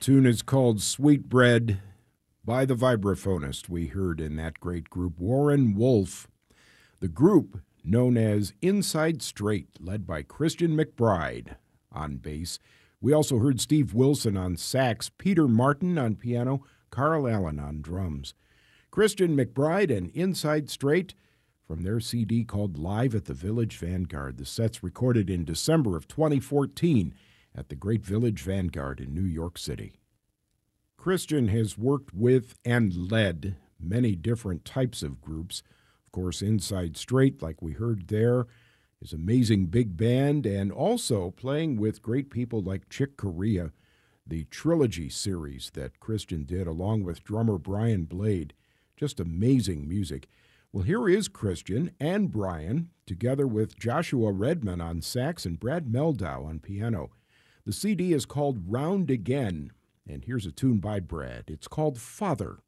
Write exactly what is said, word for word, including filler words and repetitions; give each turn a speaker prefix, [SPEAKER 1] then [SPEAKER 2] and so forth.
[SPEAKER 1] tune is called Sweet Bread by the vibraphonist we heard in that great group, Warren Wolf. The group, known as Inside Straight, led by Christian McBride on bass. We also heard Steve Wilson on sax, Peter Martin on piano, Carl Allen on drums. Christian McBride and Inside Straight from their C D called Live at the Village Vanguard. The set's recorded in December of twenty fourteen at the Great Village Vanguard in New York City. Christian has worked with and led many different types of groups. Of course, Inside Straight, like we heard there, his amazing big band, and also playing with great people like Chick Corea, the Trilogy series that Christian did along with drummer Brian Blade. Just amazing music. Well, here is Christian and Brian, together with Joshua Redman on sax and Brad Meldow on piano. The C D is called Round Again, and here's a tune by Brad. It's called Father.